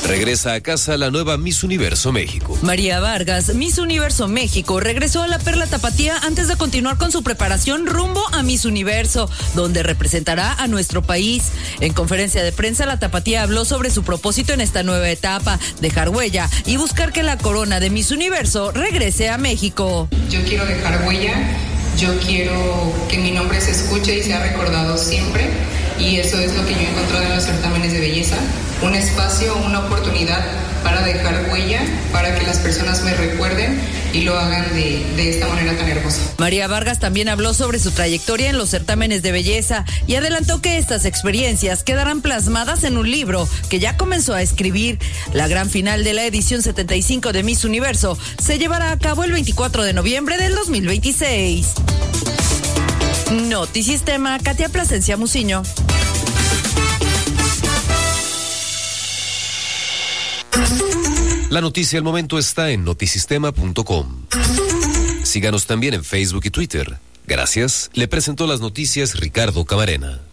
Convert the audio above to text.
Regresa a casa la nueva Miss Universo México. María Vargas, Miss Universo México, regresó a la Perla Tapatía antes de continuar con su preparación rumbo a Miss Universo, donde representará a nuestro país. En conferencia de prensa, la Tapatía habló sobre su propósito en esta nueva etapa, dejar huella y buscar que la corona de Miss Universo regrese a México. Yo quiero dejar huella, yo quiero que mi nombre se escuche y sea recordado siempre, y eso es lo que yo he encontrado en los certámenes de belleza, un espacio, una oportunidad para dejar huella, para que las personas me recuerden y lo hagan de esta manera tan hermosa. María Vargas también habló sobre su trayectoria en los certámenes de belleza y adelantó que estas experiencias quedarán plasmadas en un libro que ya comenzó a escribir. La gran final de la edición 75 de Miss Universo se llevará a cabo el 24 de noviembre del 2026. Notisistema, Katia Plasencia Muciño. La noticia al momento está en notisistema.com. Síganos también en Facebook y Twitter. Gracias. Le presentó las noticias Ricardo Camarena.